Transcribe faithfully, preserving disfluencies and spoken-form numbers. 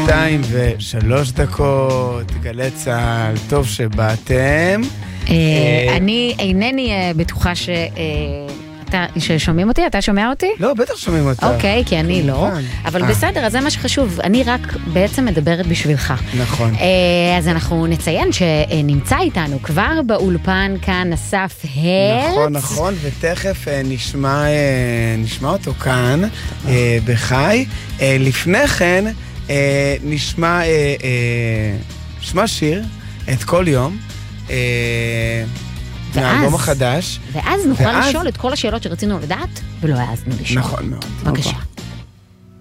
שתיים ושלוש דקות, גלי צהל, טוב שבאתם. אני אינני בטוחה ש... ששומעים אותי? אתה שומע אותי? לא, בטח שומעים אותך. אוקיי, כי אני לא. אבל בסדר, אז זה מה שחשוב. אני רק בעצם מדברת בשבילך. נכון. אז אנחנו נציין שנמצא איתנו כבר באולפן כאן אסף הרץ. נכון, נכון, ותכף נשמע, נשמע אותו כאן בחי. לפני כן נשמע, נשמע שיר את כל יום. מהאלבום החדש. ואז נוכל לשאול את כל השאלות שרצינו לדעת, ולא העזנו לשאול. נכון מאוד. בבקשה.